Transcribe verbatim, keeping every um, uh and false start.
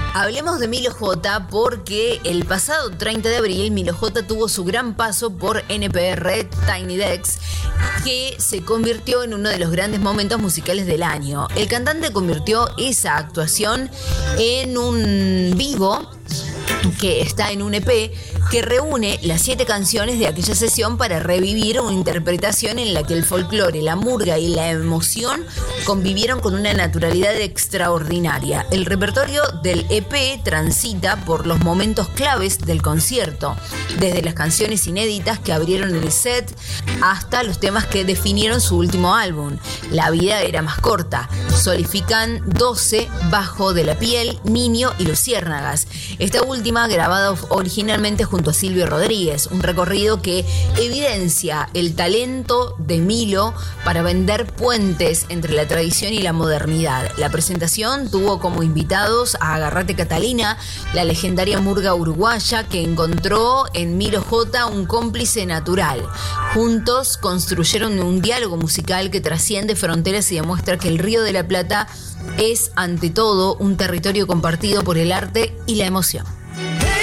Hablemos de Milo J porque el pasado treinta de abril Milo J tuvo su gran paso por N P R Tiny Decks, que se convirtió en uno de los grandes momentos musicales del año. El cantante convirtió esa actuación en un vivo que está en un E P que reúne las siete canciones de aquella sesión para revivir una interpretación en la que el folclore, la murga y la emoción convivieron con una naturalidad extraordinaria. El repertorio del E P transita por los momentos claves del concierto, desde las canciones inéditas que abrieron el set hasta los temas que definieron su último álbum. La vida era más corta. Solifican doce, Bajo de la piel, Niño y Luciérnagas. Esta última grabada originalmente junto a Silvio Rodríguez, un recorrido que evidencia el talento de Milo para vender puentes entre la tradición y la modernidad. La presentación tuvo como invitados a Agarrate Catalina, la legendaria murga uruguaya que encontró en Milo J un cómplice natural. Juntos construyeron un diálogo musical que trasciende fronteras y demuestra que el Río de la Plata es ante todo un territorio compartido por el arte y la emoción.